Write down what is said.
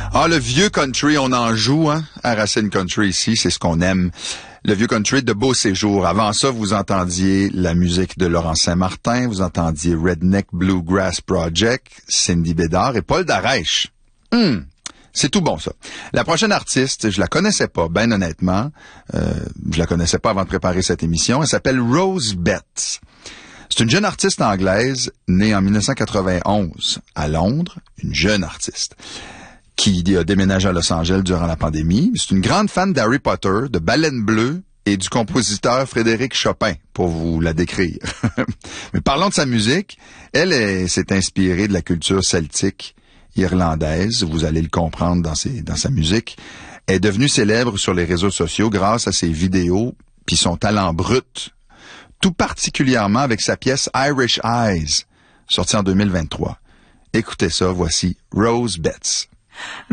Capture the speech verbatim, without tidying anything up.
Ah, le vieux country, on en joue, hein, à Racine Country ici, c'est ce qu'on aime. Le vieux country de Beau Séjour. Avant ça, vous entendiez la musique de Laurent Saint-Martin, vous entendiez Redneck Bluegrass Project, Cindy Bédard et Paul Darèche. Hum, c'est tout bon, ça. La prochaine artiste, je la connaissais pas, ben honnêtement. Euh, je la connaissais pas avant de préparer cette émission. Elle s'appelle Rose Betts. C'est une jeune artiste anglaise, née en dix-neuf cent quatre-vingt-onze à Londres, une jeune artiste, qui a déménagé à Los Angeles durant la pandémie. C'est une grande fan d'Harry Potter, de Baleine Bleue et du compositeur Frédéric Chopin, pour vous la décrire. Mais parlons de sa musique. Elle est, s'est inspirée de la culture celtique irlandaise, vous allez le comprendre dans, ses, dans sa musique. Elle est devenue célèbre sur les réseaux sociaux grâce à ses vidéos puis son talent brut, tout particulièrement avec sa pièce Irish Eyes, sortie en deux mille vingt-trois. Écoutez ça, voici Rose Betts.